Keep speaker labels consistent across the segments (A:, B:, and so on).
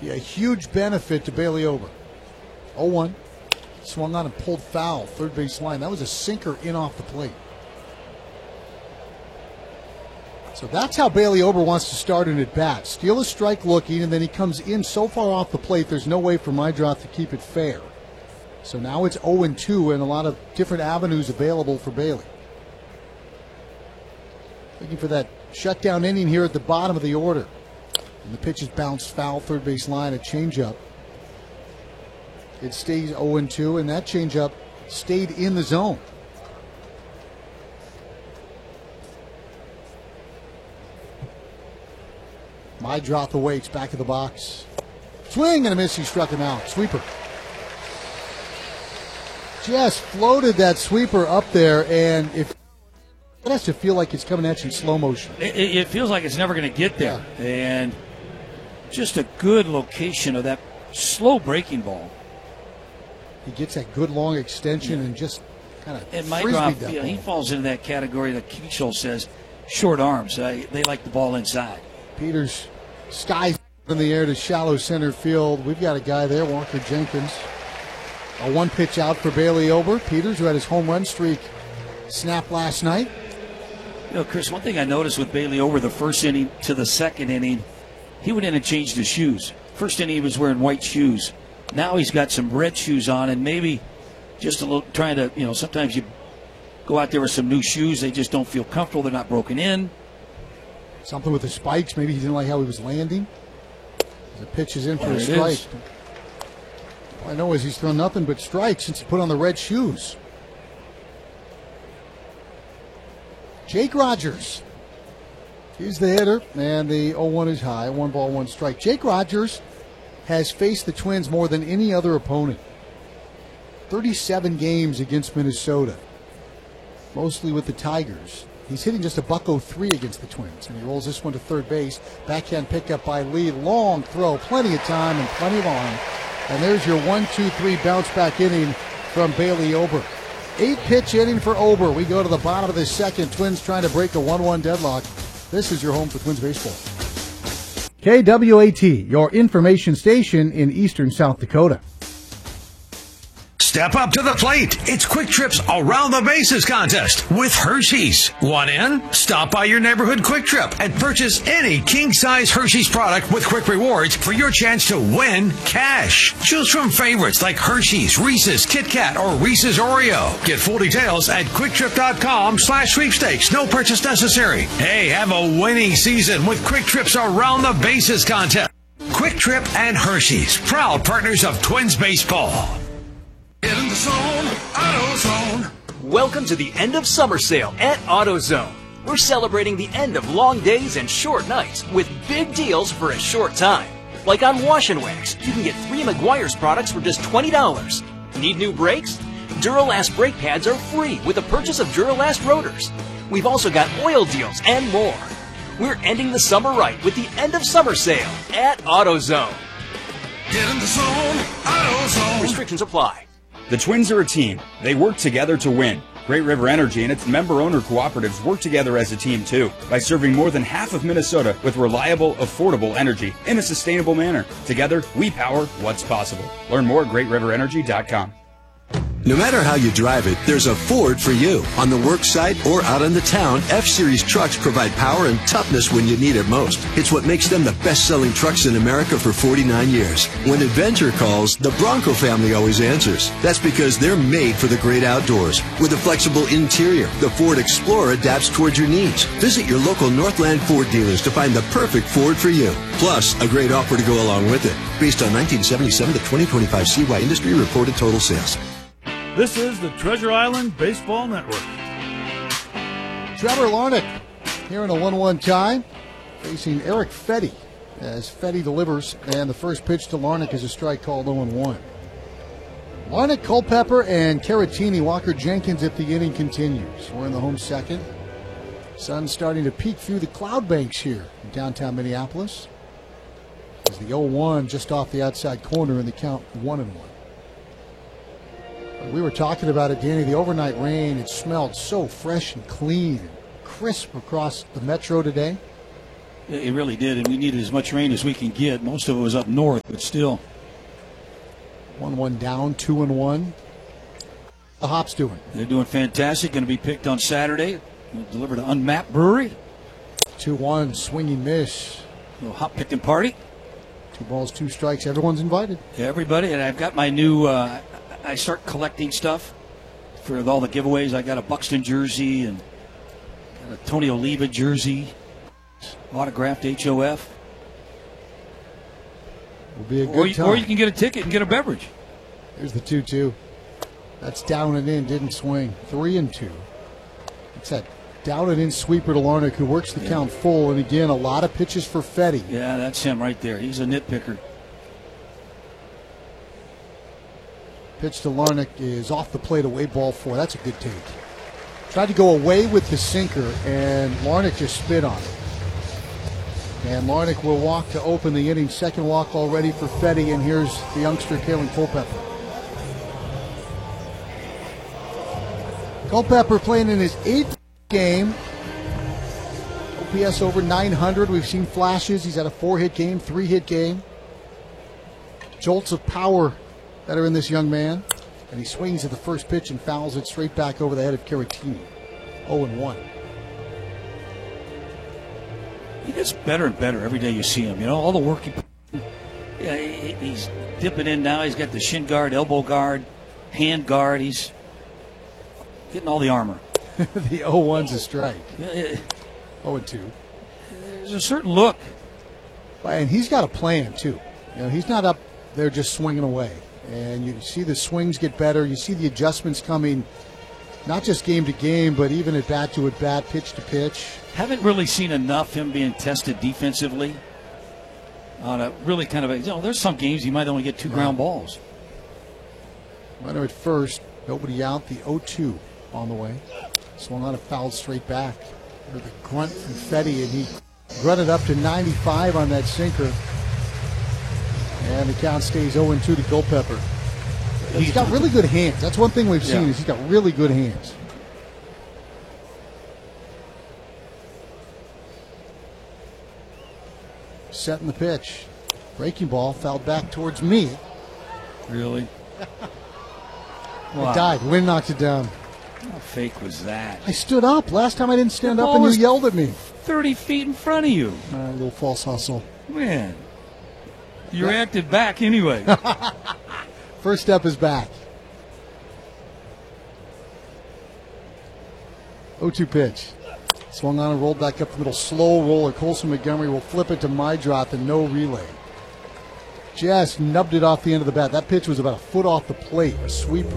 A: be a huge benefit to Bailey Ober. 0-1. Swung on and pulled foul, third base line. That was a sinker in off the plate. So that's how Bailey Ober wants to start an at-bat. Steal a strike looking, and then he comes in so far off the plate, there's no way for Meidroth to keep it fair. So now it's 0-2 and a lot of different avenues available for Bailey. Looking for that shutdown inning here at the bottom of the order. And the pitch is bounced foul, third base line, a changeup. It stays 0-2, and that changeup stayed in the zone. Meidroth awaits, back of the box. Swing and a miss, he struck him out. Sweeper. Just floated that sweeper up there, and it has to feel like it's coming at you in slow motion.
B: It feels like it's never going to get there. Yeah. And just a good location of that slow breaking ball.
A: He gets that good long extension and just kind of
B: Meidroth, he falls into that category that Keachel says short arms. They like the ball inside.
A: Peters skies in the air to shallow center field. We've got a guy there, Walker Jenkins. A one pitch out for Bailey Ober. Peters, who had his home run streak snap last night.
B: You know, Chris, one thing I noticed with Bailey Ober the first inning to the second inning, he went in and changed his shoes. First inning he was wearing white shoes. Now he's got some red shoes on, and maybe just a little trying to, sometimes you go out there with some new shoes, they just don't feel comfortable, they're not broken in.
A: Something with the spikes, maybe he didn't like how he was landing. The pitch is in for a strike. All I know is he's thrown nothing but strikes since he put on the red shoes. Jake Rogers. He's the hitter, and the 0-1 is high. 1 ball, 1 strike. Jake Rogers has faced the Twins more than any other opponent. 37 games against Minnesota, mostly with the Tigers. He's hitting just a .03 against the Twins, and he rolls this one to third base. Backhand pickup by Lee. Long throw, plenty of time and plenty of arm. And there's your 1-2-3 bounce back inning from Bailey Ober. 8-pitch inning for Ober. We go to the bottom of the second. Twins trying to break a 1-1 deadlock. This is your home for Twins baseball. KWAT, your information station in eastern South Dakota.
C: Step up to the plate. It's Quick Trip's Around the Bases contest with Hershey's. Want in? Stop by your neighborhood Quick Trip and purchase any king-size Hershey's product with Quick Rewards for your chance to win cash. Choose from favorites like Hershey's, Reese's, Kit Kat, or Reese's Oreo. Get full details at QuickTrip.com/sweepstakes. No purchase necessary. Hey, have a winning season with Quick Trip's Around the Bases contest. Quick Trip and Hershey's, proud partners of Twins baseball.
D: Get in the zone, AutoZone.
E: Welcome to the end of summer sale at AutoZone. We're celebrating the end of long days and short nights with big deals for a short time. Like on Wash and Wax, you can get 3 Meguiar's products for just $20. Need new brakes? Duralast brake pads are free with the purchase of Duralast rotors. We've also got oil deals and more. We're ending the summer right with the end of summer sale at AutoZone.
D: Get in the zone, AutoZone.
E: Restrictions apply.
F: The Twins are a team. They work together to win. Great River Energy and its member-owner cooperatives work together as a team, too, by serving more than half of Minnesota with reliable, affordable energy in a sustainable manner. Together, we power what's possible. Learn more at GreatRiverEnergy.com.
G: No matter how you drive it, there's a Ford for you. On the work site or out in the town, F-Series trucks provide power and toughness when you need it most. It's what makes them the best-selling trucks in America for 49 years. When adventure calls, the Bronco family always answers. That's because they're made for the great outdoors. With a flexible interior, the Ford Explorer adapts towards your needs. Visit your local Northland Ford dealers to find the perfect Ford for you. Plus, a great offer to go along with it. Based on 1977 to 2025 CY industry reported total sales.
H: This is the Treasure Island Baseball Network.
A: Trevor Larnach here in a 1-1 tie, facing Eric Fetty as Fetty delivers, and the first pitch to Larnach is a strike called 0-1. Larnach, Culpepper, and Caratini. Walker Jenkins if the inning continues. We're in the home second. Sun's starting to peek through the cloud banks here in downtown Minneapolis. As the 0-1 just off the outside corner in the count 1-1. We were talking about it, Danny, the overnight rain. It smelled so fresh and clean and crisp across the metro today.
B: It really did, and we needed as much rain as we can get. Most of it was up north, but still.
A: 1-1 down, 2-1. The Hops doing?
B: They're doing fantastic. Going to be picked on Saturday. Delivered to Unmapped Brewery.
A: 2-1, swinging miss.
B: A little hop picking party.
A: 2 balls, 2 strikes. Everyone's invited.
B: Yeah, everybody, and I've got my new. I start collecting stuff for all the giveaways. I got a Buxton jersey and a Tony Oliva jersey, autographed HOF.
A: Will be a good time.
B: Or you can get a ticket and get a beverage.
A: Here's the 2-2. That's down and in, didn't swing. 3-2. It's that down and in sweeper to Larnach, who works the count full. And again, a lot of pitches for Fetty.
B: Yeah, that's him right there. He's a nitpicker.
A: Pitch to Larnach is off the plate, away ball 4. That's a good take. Tried to go away with the sinker, and Larnach just spit on it. And Larnach will walk to open the inning. Second walk already for Fetty, and here's the youngster, Kalen Culpepper. Culpepper playing in his 8th game. OPS over 900. We've seen flashes. He's had a 4-hit game, 3-hit game. Jolts of power that are in this young man. And he swings at the first pitch and fouls it straight back over the head of Caratini. 0-1.
B: He gets better and better every day you see him. You know, all the work he's dipping in now. He's got the shin guard, elbow guard, hand guard. He's getting all the armor.
A: The 0-1's a strike. 0-2.
B: There's a certain look.
A: And he's got a plan, too. You know, he's not up there just swinging away. And you see the swings get better. You see the adjustments coming, not just game to game, but even at bat to at bat, pitch to pitch.
B: Haven't really seen enough him being tested defensively. On a really kind of a, there's some games he might only get 2 ground balls.
A: Runner at first, nobody out. The 0-2 on the way. Swung on a foul straight back. With a grunt from Fetty, and he grunted up to 95 on that sinker. And the count stays 0-2 to Culpepper. He's got really good hands. That's one thing we've seen is he's got really good hands. Setting the pitch. Breaking ball fouled back towards me.
B: Really?
A: Wow. It died. Wind knocked it down.
B: How fake was that?
A: I stood up. Last time I didn't stand up and you yelled at me.
B: 30 feet in front of you.
A: A little false hustle.
B: Man. You reacted back anyway.
A: First step is back. 0-2 pitch. Swung on and rolled back up the middle. Slow roller. Colson Montgomery will flip it to Mydroth and no relay. Just nubbed it off the end of the bat. That pitch was about a foot off the plate. A sweeper.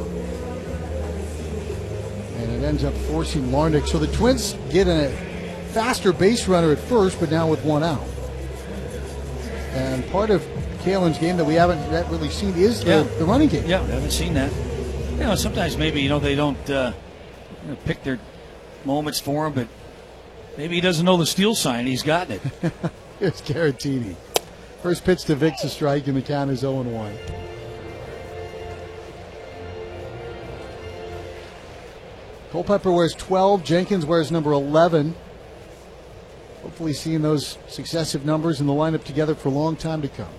A: And it ends up forcing Larnach. So the Twins get a faster base runner at first, but now with 1 out. And part of Kalen's game that we haven't really seen is the running game.
B: Yeah, we haven't seen that. Sometimes maybe, they don't pick their moments for him, but maybe he doesn't know the steal sign. He's gotten it.
A: Here's Caratini. First pitch to Vic's a strike, and the count is 0-1. Culpepper wears 12. Jenkins wears number 11. Hopefully seeing those successive numbers in the lineup together for a long time to come.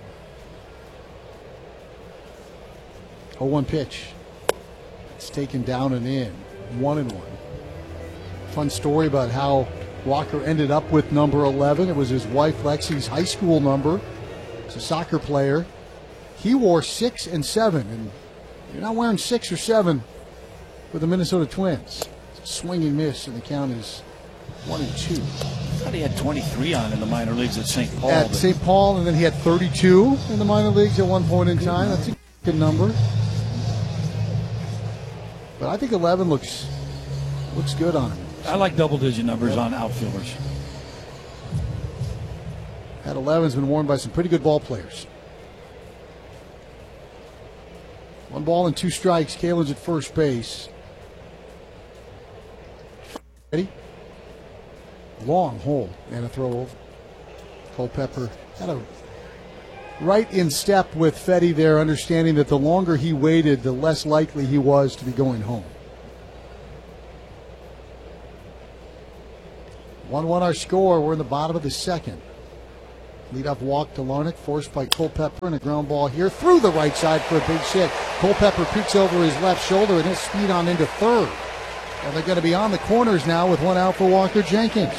A: 0-1 pitch. It's taken down and in. 1-1. Fun story about how Walker ended up with number 11. It was his wife Lexi's high school number. He's a soccer player. He wore 6 and 7, and you're not wearing 6 or 7 for the Minnesota Twins. It's a swing and miss, and the count is 1-2.
B: I thought he had 23 on in the minor leagues at St. Paul.
A: At St. Paul, and then he had 32 in the minor leagues at one point in time. That's a good number. But I think 11 looks good on him.
B: I like double-digit numbers on outfielders.
A: That 11's been worn by some pretty good ball players. 1 ball and 2 strikes. Kalen's at first base. Ready? Long hold and a throw over. Culpepper had a right in step with Fetty there, understanding that the longer he waited, the less likely he was to be going home. 1-1 our score. We're in the bottom of the second. Leadoff walk to Larnach, forced by Culpepper, and a ground ball here through the right side for a big hit. Culpepper peeks over his left shoulder, and he'll speed on into third. And they're going to be on the corners now with one out for Walker Jenkins.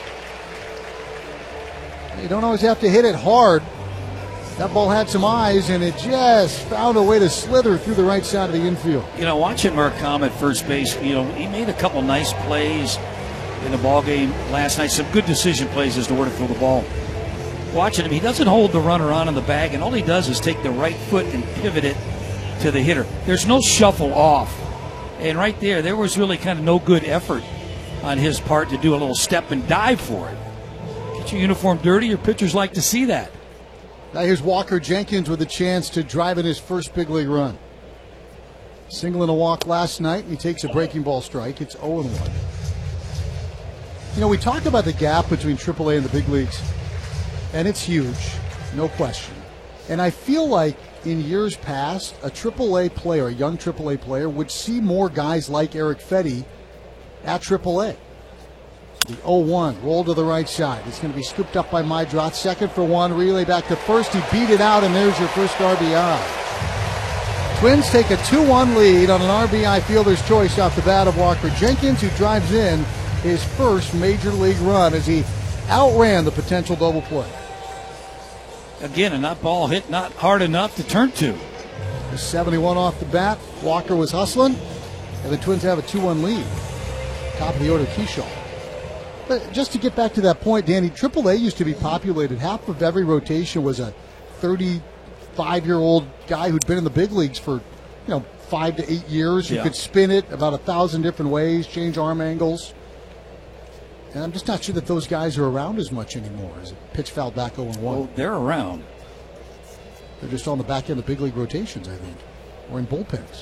A: You don't always have to hit it hard. That ball had some eyes, and it just found a way to slither through the right side of the infield.
B: You know, watching Murakami at first base, he made a couple nice plays in the ball game last night. Some good decision plays as to where to throw the ball. Watching him, he doesn't hold the runner on in the bag, and all he does is take the right foot and pivot it to the hitter. There's no shuffle off. And right there was really kind of no good effort on his part to do a little step and dive for it. Get your uniform dirty, your pitchers like to see that.
A: Now here's Walker Jenkins with a chance to drive in his first big league run. Single and a walk last night, and he takes a breaking ball strike. It's 0-1. You know, we talked about the gap between AAA and the big leagues, and it's huge, no question. And I feel like in years past, a AAA player, a young AAA player, would see more guys like Erick Fedde at AAA. The 0-1, roll to the right side. It's going to be scooped up by Meidroth. Second for one, relay back to first. He beat it out, and there's your first RBI. Twins take a 2-1 lead on an RBI fielder's choice off the bat of Walker Jenkins, who drives in his first major league run as he outran the potential double play.
B: Again, and that ball hit not hard enough to turn to.
A: 71 off the bat. Walker was hustling, and the Twins have a 2-1 lead. Top of the order, Keyshaw. But just to get back to that point, Danny, AAA used to be populated. Half of every rotation was a 35-year-old guy who'd been in the big leagues for 5 to 8 years. Who could spin it about 1,000 different ways, change arm angles. And I'm just not sure that those guys are around as much anymore as a pitch foul back 0-1.
B: Well, they're around.
A: They're just on the back end of big league rotations, I think, or in bullpens.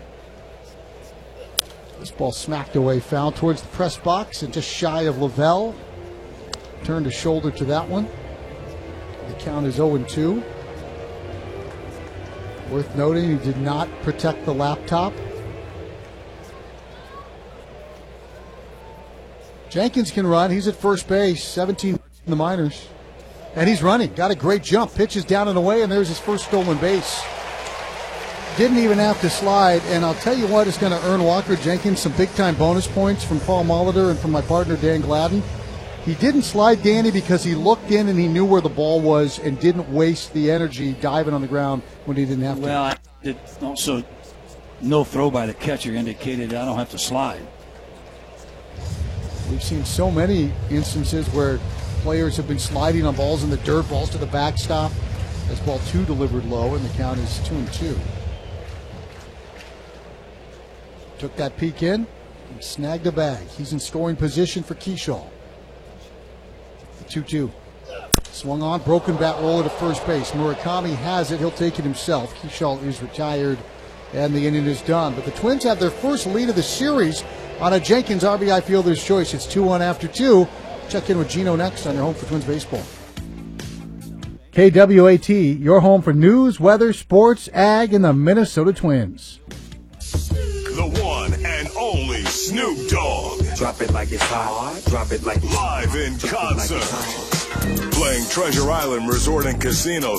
A: This ball smacked away, foul towards the press box and just shy of Lavelle. Turned his shoulder to that one. The count is 0-2. Worth noting, he did not protect the laptop. Jenkins can run. He's at first base, 17 in the minors. And he's running. Got a great jump. Pitches down and away, and there's his first stolen base. Didn't even have to slide, and I'll tell you what is going to earn Walker Jenkins some big-time bonus points from Paul Molitor and from my partner Dan Gladden. He didn't slide, Danny, because he looked in and he knew where the ball was and didn't waste the energy diving on the ground when he didn't have to.
B: Well, also no throw by the catcher indicated I don't have to slide.
A: We've seen so many instances where players have been sliding on balls in the dirt, balls to the backstop. That's ball 2 delivered low, and the count is 2-2. Took that peek in and snagged a bag. He's in scoring position for Keyshaw. 2-2. Swung on, broken bat roller to first base. Murakami has it. He'll take it himself. Keyshaw is retired, and the inning is done. But the Twins have their first lead of the series on a Jenkins RBI fielder's choice. It's 2-1 after 2. Check in with Gino next on your home for Twins baseball. KWAT, your home for news, weather, sports, ag, and the Minnesota Twins.
D: The one and only Snoop Dogg.
I: Drop it like it's hot. Drop it like it's
D: live in concert. Playing Treasure Island Resort and Casino